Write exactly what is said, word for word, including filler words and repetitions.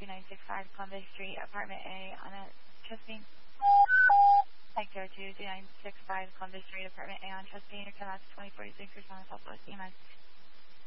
two nine six five Columbus Street, Apartment A on a Chesapeake. Echo two two nine six five Columbus Street, Apartment A on Chesapeake, Intercom twenty forty-six, respond to Southwest E M S.